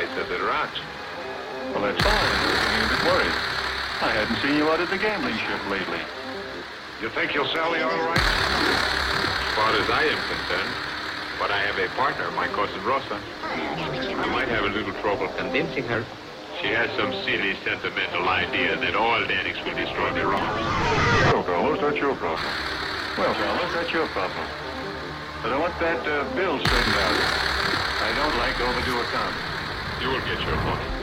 nights at the ranch. Well, that's fine. I'm getting a bit worried. I hadn't seen you out at the gambling ship lately. You think you'll sell me all right? As far as I am concerned. But I have a partner, my cousin Rosa. I might have a little trouble convincing her. She has some silly, sentimental idea that all addicts will destroy their wrongs. Well, fellas, that's your problem. Well, fellas, that's your problem. But I want that bill straightened out. I don't like overdue accounts. You will get your money.